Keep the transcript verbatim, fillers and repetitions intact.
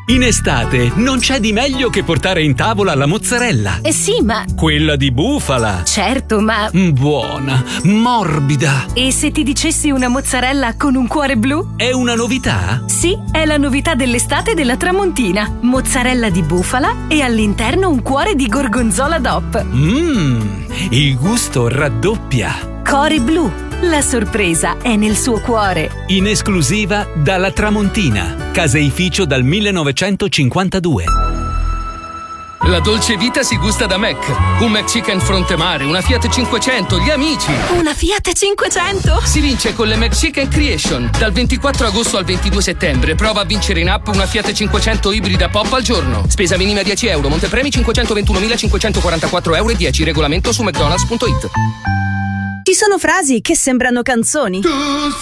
In estate non c'è di meglio che portare in tavola la mozzarella. Eh sì, ma... Quella di bufala. Certo, ma... Buona, morbida. E se ti dicessi una mozzarella con un cuore blu? È una novità? Sì, è la novità dell'estate della Tramontina. Mozzarella di bufala e all'interno un cuore di gorgonzola D O P. Mmm, il gusto raddoppia. Cuore blu. La sorpresa è nel suo cuore. In esclusiva dalla Tramontina, caseificio dal millenovecentocinquantadue. La dolce vita si gusta da Mac. Un McChicken fronte mare, una Fiat cinquecento, gli amici. Una Fiat cinquecento? Si vince con le McChicken Creation. Dal ventiquattro agosto al ventidue settembre prova a vincere in app una Fiat cinquecento ibrida pop al giorno. Spesa minima dieci euro, montepremi cinquecentoventunomilacinquecentoquarantaquattro euro e dieci. Regolamento su mcdonalds punto it. Ci sono frasi che sembrano canzoni,